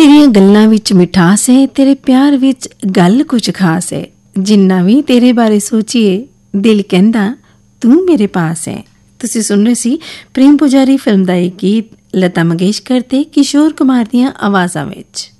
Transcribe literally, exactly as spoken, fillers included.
तेरिया गल्लां विच मिठास है, तेरे प्यार विच गल कुछ खास है। जिन्ना भी तेरे बारे सोचिए दिल कहंदा तू मेरे पास है। तुसीं सुन रहे सी प्रेम पुजारी फिल्म दा एक गीत लता मंगेशकर ते किशोर कुमार दियां आवाज़ां विच।